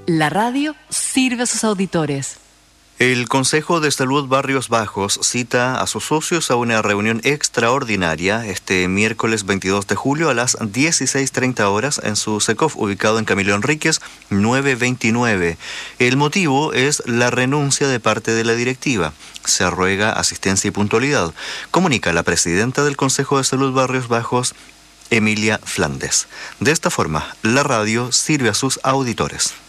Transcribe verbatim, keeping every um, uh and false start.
La radio sirve a sus auditores. El Consejo de Salud Barrios Bajos cita a sus socios a una reunión extraordinaria este miércoles veintidós de julio a las dieciséis treinta horas en su SECOF ubicado en Camilo Enríquez novecientos veintinueve. El motivo es la renuncia de parte de la directiva. Se ruega asistencia y puntualidad, comunica la presidenta del Consejo de Salud Barrios Bajos, Emilia Flandes. De esta forma, la radio sirve a sus auditores.